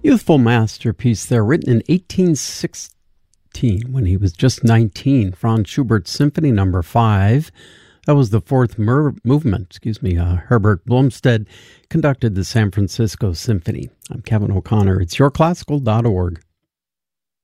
Youthful masterpiece there, written in 1816 when he was just 19. Franz Schubert Symphony No. 5. That was the fourth movement. Herbert Blomstead conducted the San Francisco Symphony. I'm Kevin O'Connor. It's yourclassical.org.